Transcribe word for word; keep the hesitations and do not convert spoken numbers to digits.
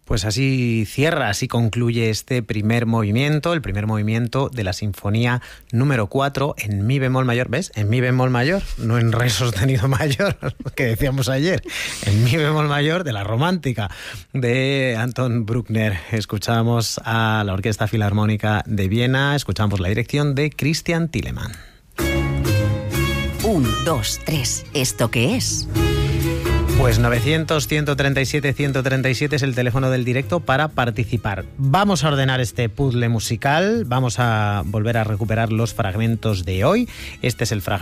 Pues así cierra, así concluye este primer movimiento, el primer movimiento de la Sinfonía número cuatro en mi bemol mayor. ¿Ves? En mi bemol mayor, no en re sostenido mayor, que decíamos ayer. En mi bemol mayor de la Romántica de Anton Bruckner. Escuchamos a la Orquesta Filarmónica de Viena, escuchamos la dirección de Christian Thielemann. Un, dos, tres. ¿Esto qué es? Pues novecientos, ciento treinta y siete, ciento treinta y siete es el teléfono del directo para participar. Vamos a ordenar este puzzle musical, vamos a volver a recuperar los fragmentos de hoy. Este es el fragmento